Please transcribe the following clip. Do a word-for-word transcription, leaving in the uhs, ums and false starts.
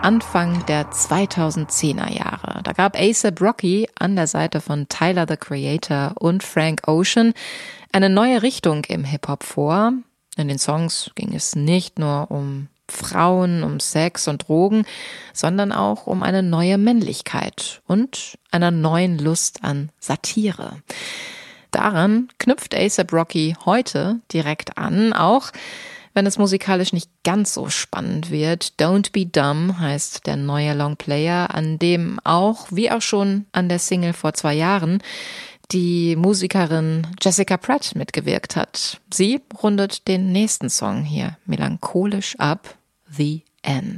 Anfang der zweitausendzehner Jahre. Da gab A$AP Rocky an der Seite von Tyler, the Creator und Frank Ocean eine neue Richtung im Hip-Hop vor. In den Songs ging es nicht nur um Frauen, um Sex und Drogen, sondern auch um eine neue Männlichkeit und einer neuen Lust an Satire. Daran knüpft A$AP Rocky heute direkt an, auch wenn es musikalisch nicht ganz so spannend wird. Don't Be Dumb heißt der neue Longplayer, an dem auch, wie auch schon an der Single vor zwei Jahren, die Musikerin Jessica Pratt mitgewirkt hat. Sie rundet den nächsten Song hier melancholisch ab, The End.